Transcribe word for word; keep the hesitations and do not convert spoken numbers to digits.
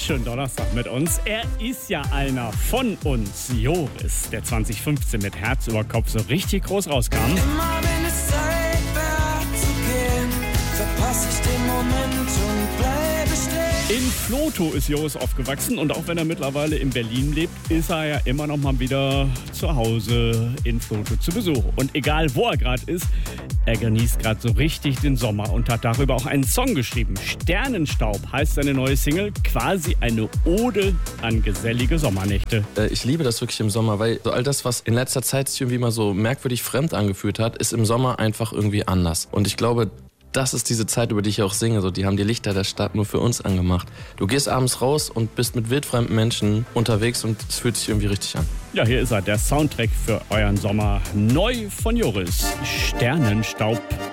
schönen Donnerstag mit uns. Er ist ja einer von uns, Joris, der zwanzig fünfzehn mit Herz über Kopf so richtig groß rauskam. Immer wenn es Zeit wäre zu gehen, verpasse ich den Moment und bleibe stehen. In Vlotho ist Joris aufgewachsen und auch wenn er mittlerweile in Berlin lebt, ist er ja immer noch mal wieder zu Hause in Vlotho zu Besuch. Und egal wo er gerade ist, er genießt gerade so richtig den Sommer und hat darüber auch einen Song geschrieben. Sternenstaub heißt seine neue Single, quasi eine Ode an gesellige Sommernächte. Ich liebe das wirklich im Sommer, weil so all das, was in letzter Zeit sich irgendwie mal so merkwürdig fremd angefühlt hat, ist im Sommer einfach irgendwie anders. Und ich glaube, das ist diese Zeit, über die ich auch singe. So, die haben die Lichter der Stadt nur für uns angemacht. Du gehst abends raus und bist mit wildfremden Menschen unterwegs und es fühlt sich irgendwie richtig an. Ja, hier ist er, der Soundtrack für euren Sommer. Neu von Joris. Sternenstaub.